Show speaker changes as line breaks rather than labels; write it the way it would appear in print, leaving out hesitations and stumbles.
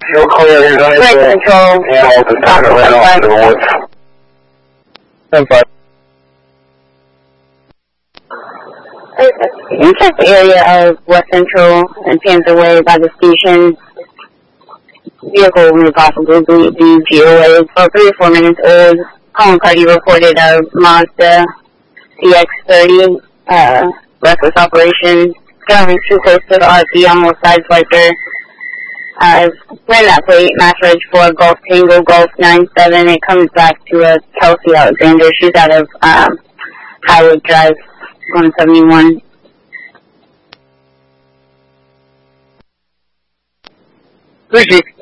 Still clear.
Flight control.
And all the time right off to the woods.
10-5.
We checked the area of West Central and Panther Way by the station. Vehicle may possibly be GOA. It's about 3 or 4 minutes old. Colin Carty reported a Mazda CX-30, reckless operation. Driving too close to the RP, almost sideswiper. Ran that plate, Mass Reg 4, Golf Tango, Golf 97. It comes back to a Kelsey Alexander. She's out of Highway Drive, 171.
Appreciate